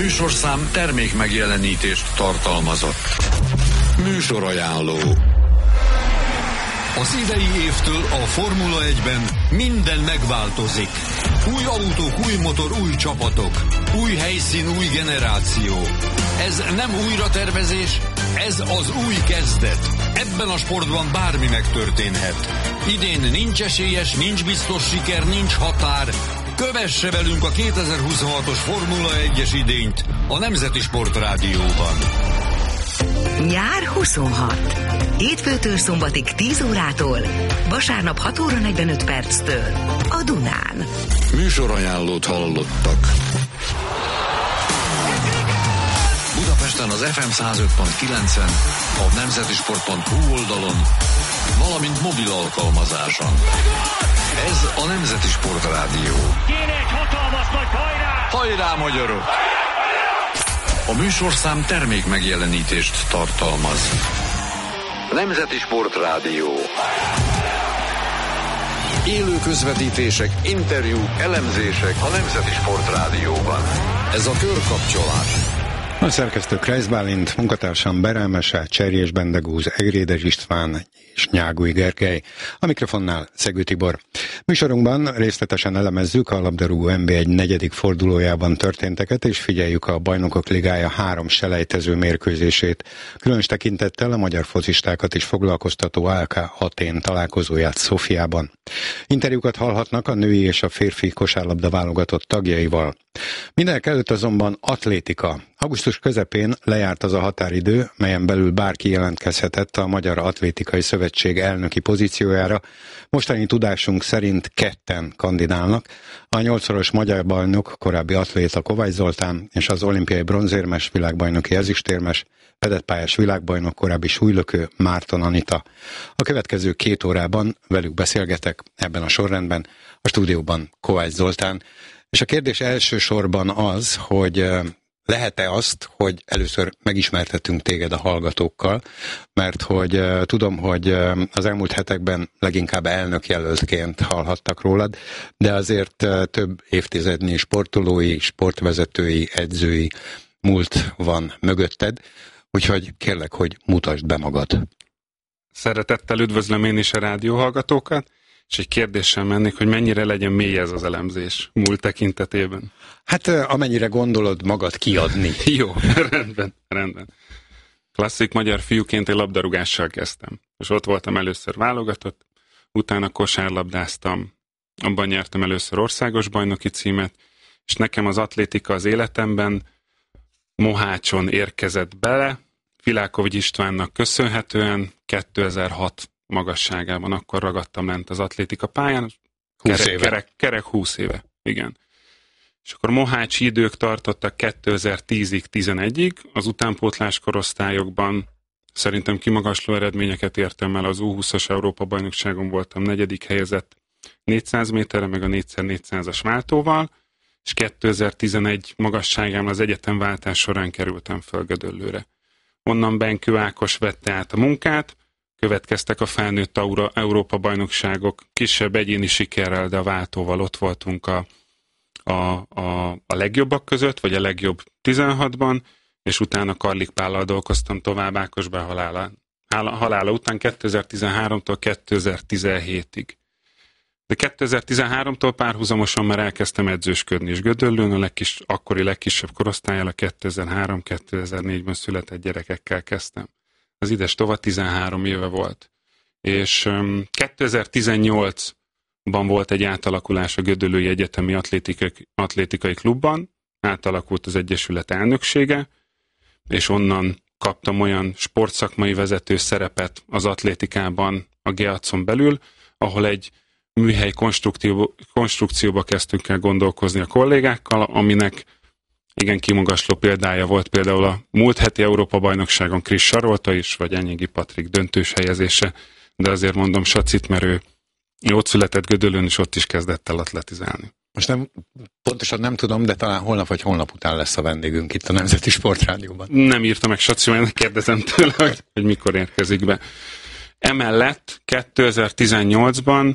műsorszám termék megjelenítést tartalmazott. Műsorajánló. Az idei évtől a Formula 1-ben minden megváltozik. Új autók, új motor, új csapatok. Új helyszín, új generáció. Ez nem újratervezés, ez az új kezdet. Ebben a sportban bármi megtörténhet. Idén nincs esélyes, nincs biztos siker, nincs határ. Kövesse velünk a 2026-os Formula 1-es idényt a Nemzeti Sport Rádióban. Nyár 26. Hétfőtől szombatig 10 órától, vasárnap 6 óra 45 perctől a Dunán. Műsorajánlót hallottak. Budapesten az FM 105.9-en, a nemzetisport.hu oldalon, valamint mobil alkalmazáson. Ez a Nemzeti Sport Rádió. Kéne egy hatalmas nagy hajrá! Hajrá, magyarok! A műsorszám termék megjelenítést tartalmaz. Nemzeti Sport Rádió. Élő közvetítések, interjúk, elemzések a Nemzeti Sport Rádióban. Ez a körkapcsolás. A szerkesztő Kreisz Bálint, munkatársam Berelmese, Cserjés Bendegúz, Egrédes István és Nyágúj Gergely. A mikrofonnál Szegő Tibor. Műsorunkban részletesen elemezzük a labdarúgó NB1 negyedik fordulójában történteket, és figyeljük a Bajnokok Ligája 3 selejtező mérkőzését. Különös tekintettel a magyar focistákat is foglalkoztató AEK Athén találkozóját Szofiában. Interjúkat hallhatnak a női és a férfi kosárlabda válogatott tagjaival. Mindenek előtt azonban atlétika. Augusztus közepén lejárt az a határidő, melyen belül bárki jelentkezhetett a Magyar Atlétikai Szövetség elnöki pozíciójára. Mostani tudásunk szerint 2-en kandidálnak. A 8-szoros magyar bajnok, korábbi atléta Kovács Zoltán és az olimpiai bronzérmes, világbajnoki ezüstérmes, vedettpályás világbajnok, korábbi súlylökő Márton Anita. A következő 2 órában velük beszélgetek ebben a sorrendben, a stúdióban Kovács Zoltán. És a kérdés elsősorban az, hogy lehet-e azt, hogy először megismertetünk téged a hallgatókkal, mert hogy tudom, hogy az elmúlt hetekben leginkább elnökjelöltként hallhattak rólad, de azért több évtizednyi sportolói, sportvezetői, edzői múlt van mögötted, úgyhogy kérlek, hogy mutasd be magad. Szeretettel üdvözlöm én is a rádióhallgatókat, és egy kérdéssel mennék, hogy mennyire legyen mély ez az elemzés múlt tekintetében. Hát amennyire gondolod magad kiadni. Jó, rendben. Klasszik magyar fiúként én labdarúgással kezdtem. És ott voltam először válogatott, utána kosárlabdáztam, abban nyertem először országos bajnoki címet, és nekem az atlétika az életemben Mohácson érkezett bele, Vilákovics Istvánnak köszönhetően 2006 magasságában, akkor ragadtam lent az atlétika pályán. 20 éve. Kerek 20 éve, igen. És akkor mohácsi idők tartottak 2010-ig, 11-ig. Az utánpótlás korosztályokban szerintem kimagasló eredményeket értem el. Az U20-as Európa-bajnokságon voltam 4. helyezett 400 méterre, meg a 4x400-as váltóval, és 2011 magasságán az egyetemváltás során kerültem föl Gödöllőre. Onnan Benkő Ákos vette át a munkát, következtek a felnőtt Európa-bajnokságok, kisebb egyéni sikerrel, de a váltóval ott voltunk a legjobbak között, vagy a legjobb 16-ban, és utána Karlik Pállal dolgoztam tovább Ákosbá halála után 2013-tól 2017-ig. De 2013-tól párhuzamosan már elkezdtem edzősködni, és Gödöllőn akkori legkisebb korosztályal a 2003-2004-ben született gyerekekkel kezdtem. Az ides tova 13 éve volt. És 2018-ban volt egy átalakulás a Gödöllői Egyetemi Atlétikai Klubban, átalakult az Egyesület elnöksége, és onnan kaptam olyan sportszakmai vezető szerepet az atlétikában a GEAC-on belül, ahol egy műhely konstrukcióba kezdtünk el gondolkozni a kollégákkal, aminek igen kimagasló példája volt például a múlt heti Európa-bajnokságon Krisz Sarolta is, vagy Enyégi Patrik döntős helyezése, de azért mondom Sacit, mert ő ott született Gödöllőn, és ott is kezdett el atletizálni. Most pontosan nem tudom, de talán holnap vagy holnap után lesz a vendégünk itt a Nemzeti Sportrádióban. Nem írta meg Saci, mert kérdezem tőle, hogy mikor érkezik be. Emellett 2018-ban,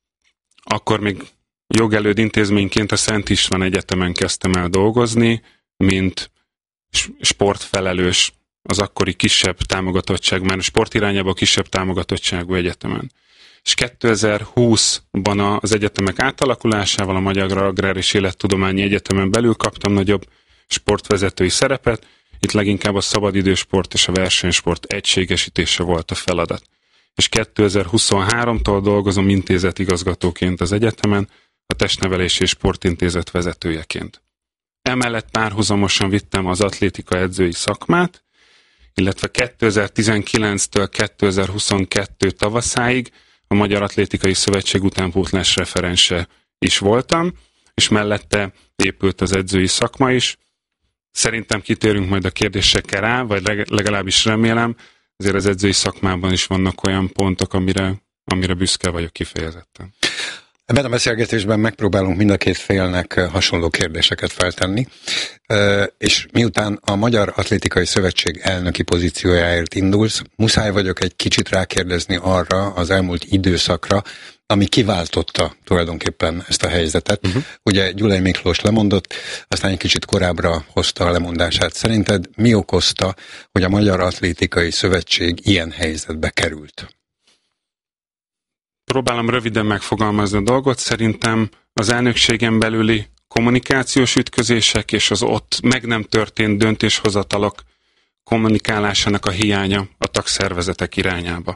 akkor még jogelőd intézményként a Szent István Egyetemen kezdtem el dolgozni, mint sportfelelős az akkori kisebb támogatottság, már a sport irányába kisebb támogatottságú egyetemen. És 2020-ban az egyetemek átalakulásával a Magyar Agrár és Élettudományi Egyetemen belül kaptam nagyobb sportvezetői szerepet, itt leginkább a szabadidősport és a versenysport egységesítése volt a feladat. És 2023-tól dolgozom intézetigazgatóként az egyetemen, a Testnevelési és Sportintézet vezetőjeként. Emellett párhuzamosan vittem az atlétika edzői szakmát, illetve 2019-től 2022 tavaszáig a Magyar Atlétikai Szövetség utánpótlás referense is voltam, és mellette épült az edzői szakma is. Szerintem kitérünk majd a kérdésekkel rá, vagy legalábbis remélem, azért az edzői szakmában is vannak olyan pontok, amire büszke vagyok kifejezetten. Ebben a beszélgetésben megpróbálunk mind a két félnek hasonló kérdéseket feltenni, és miután a Magyar Atlétikai Szövetség elnöki pozíciójáért indulsz, muszáj vagyok egy kicsit rákérdezni arra az elmúlt időszakra, ami kiváltotta tulajdonképpen ezt a helyzetet. Ugye Gyulai Miklós lemondott, aztán egy kicsit korábbra hozta a lemondását. Szerinted mi okozta, hogy a Magyar Atlétikai Szövetség ilyen helyzetbe került? Próbálom röviden megfogalmazni a dolgot. Szerintem az elnökségen belüli kommunikációs ütközések és az ott meg nem történt döntéshozatalok kommunikálásának a hiánya a tagszervezetek irányába.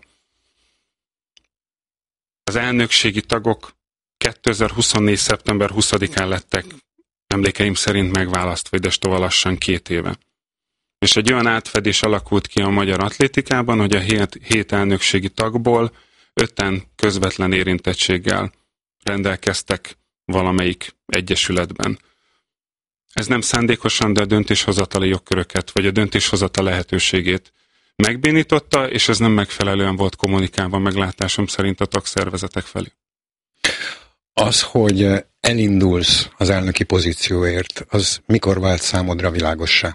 Az elnökségi tagok 2024. szeptember 20-án lettek emlékeim szerint megválasztva, idestova lassan 2 éve. És egy olyan átfedés alakult ki a magyar atlétikában, hogy a 7 elnökségi tagból 5-en közvetlen érintettséggel rendelkeztek valamelyik egyesületben. Ez nem szándékosan, de a döntéshozatali jogköröket, vagy a döntéshozatal lehetőségét megbénította, és ez nem megfelelően volt kommunikálva meglátásom szerint a tagszervezetek felé. Az, hogy elindulsz az elnöki pozícióért, az mikor vált számodra világossá?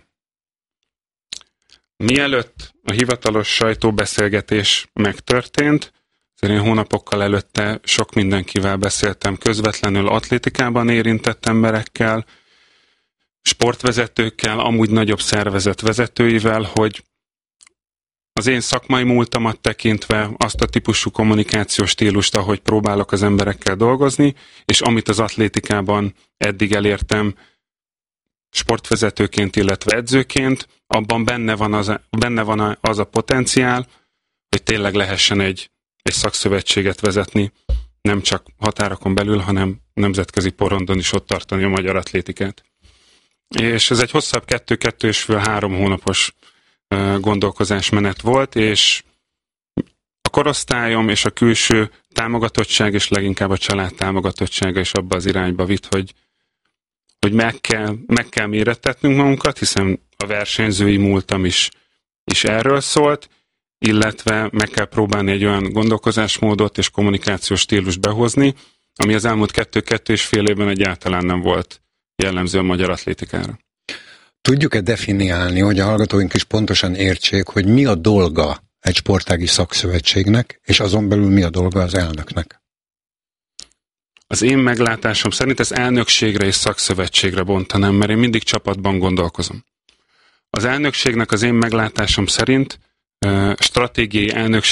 Mielőtt a hivatalos sajtóbeszélgetés megtörtént, én hónapokkal előtte sok mindenkivel beszéltem, közvetlenül atlétikában érintett emberekkel, sportvezetőkkel, amúgy nagyobb szervezet vezetőivel, hogy az én szakmai múltamat tekintve azt a típusú kommunikációs stílust, ahogy próbálok az emberekkel dolgozni, és amit az atlétikában eddig elértem sportvezetőként, illetve edzőként, abban benne van az a potenciál, hogy tényleg lehessen egy szakszövetséget vezetni, nem csak határokon belül, hanem nemzetközi porondon is ott tartani a magyar atlétikát. És ez egy hosszabb 2-2,5-3 hónapos gondolkozásmenet volt, és a korosztályom és a külső támogatottság, és leginkább a család támogatottsága is abba az irányba vitt, hogy meg kell mérettetnünk magunkat, hiszen a versenyzői múltam is erről szólt, illetve meg kell próbálni egy olyan gondolkozásmódot és kommunikációs stílust behozni, ami az elmúlt 2-2,5 évben egyáltalán nem volt jellemző a magyar atlétikára. Tudjuk-e definiálni, hogy a hallgatóink is pontosan értsék, hogy mi a dolga egy sportági szakszövetségnek, és azon belül mi a dolga az elnöknek? Az én meglátásom szerint ez elnökségre és szakszövetségre bontanám, mert én mindig csapatban gondolkozom. Az elnökségnek az én meglátásom szerint stratégiai elnökség